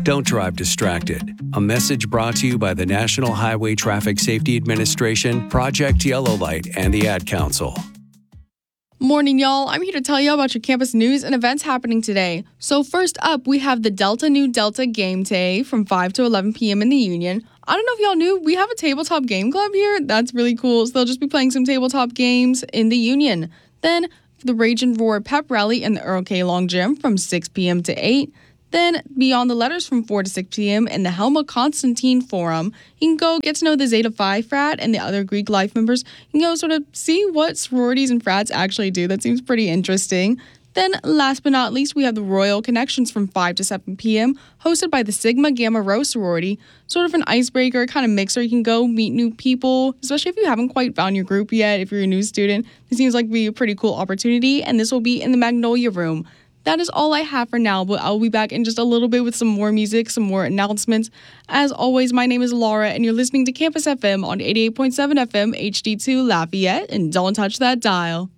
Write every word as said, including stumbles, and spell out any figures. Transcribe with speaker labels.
Speaker 1: Don't drive distracted. A message brought to you by the National Highway Traffic Safety Administration, Project Yellow Light, and the Ad Council.
Speaker 2: Morning, y'all. I'm here to tell you about your campus news and events happening today. So first up, we have the Delta Nu Delta Game Day from five to eleven p.m. in the Union. I don't know if y'all knew, we have a tabletop game club here. That's really cool. So they'll just be playing some tabletop games in the Union. Then the Rage and Roar Pep Rally in the Earl K. Long Gym from six p.m. to eight. Then Beyond the Letters from four to six p.m. in the Helma Constantine Forum. You can go get to know the Zeta Phi frat and the other Greek life members. You can go sort of see what sororities and frats actually do. That seems pretty interesting. Then, last but not least, we have the Royal Connections from five to seven p.m., hosted by the Sigma Gamma Rho sorority. Sort of an icebreaker, kind of mixer. You can go meet new people, especially if you haven't quite found your group yet, if you're a new student. This seems like be a pretty cool opportunity, and this will be in the Magnolia Room. That is all I have for now, but I'll be back in just a little bit with some more music, some more announcements. As always, my name is Laura, and you're listening to Campus F M on eighty-eight point seven F M H D two Lafayette, and don't touch that dial.